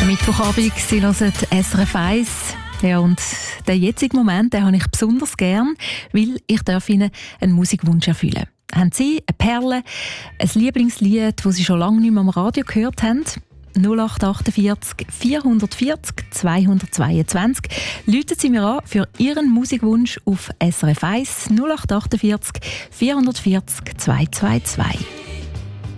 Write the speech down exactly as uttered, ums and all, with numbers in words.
Mittwochabend, Sie hören S R F eins. Ja, und den jetzigen Moment, den habe ich besonders gern, weil ich darf Ihnen einen Musikwunsch erfüllen. Haben Sie eine Perle, ein Lieblingslied, das Sie schon lange nicht mehr am Radio gehört haben? null acht achtundvierzig vierhundertvierzig zweihundertzweiundzwanzig. Rufen Sie mir an für Ihren Musikwunsch auf S R F eins null acht achtundvierzig vierhundertvierzig zweihundertzweiundzwanzig.